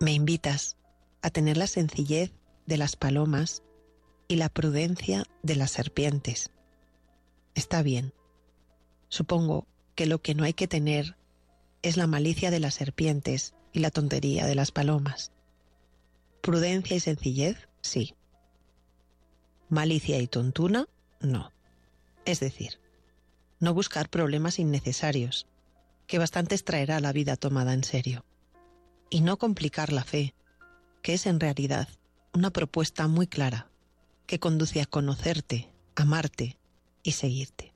Me invitas a tener la sencillez de las palomas y la prudencia de las serpientes. Está bien. Supongo que lo que no hay que tener es la malicia de las serpientes y la tontería de las palomas. Prudencia y sencillez, sí. Malicia y tontuna, no. Es decir, no buscar problemas innecesarios, que bastantes traerá la vida tomada en serio. Y no complicar la fe, que es en realidad una propuesta muy clara, que conduce a conocerte, amarte y seguirte.